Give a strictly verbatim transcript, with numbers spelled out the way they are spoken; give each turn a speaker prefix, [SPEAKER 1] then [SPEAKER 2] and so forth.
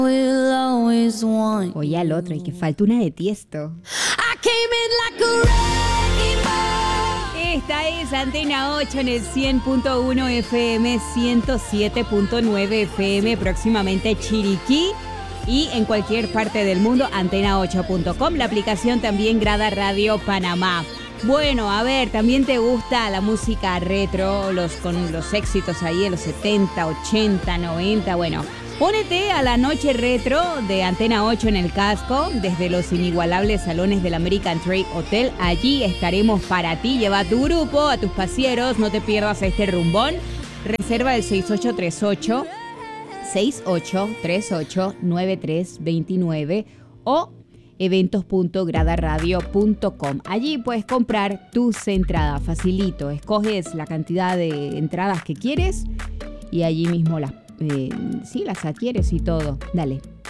[SPEAKER 1] Oye al otro, y que falta una de Tiesto. Esta es Antena ocho en el cien punto uno F M, ciento siete punto nueve F M, próximamente Chiriquí y en cualquier parte del mundo, antena ocho punto com, la aplicación también Grada Radio Panamá. Bueno, a ver, ¿también te gusta la música retro, los con los éxitos ahí de los setenta, ochenta, noventa? Bueno, pónete a la noche retro de Antena ocho en el casco, desde los inigualables salones del American Trade Hotel. Allí estaremos para ti. Lleva a tu grupo, a tus pasieros, no te pierdas este rumbón. Reserva el seis ocho tres ocho, seis ocho tres ocho, nueve tres dos nueve o eventos punto grada radio punto com. Allí puedes comprar tus entradas, facilito. Escoges la cantidad de entradas que quieres y allí mismo las, eh, sí, las adquieres y todo. Dale.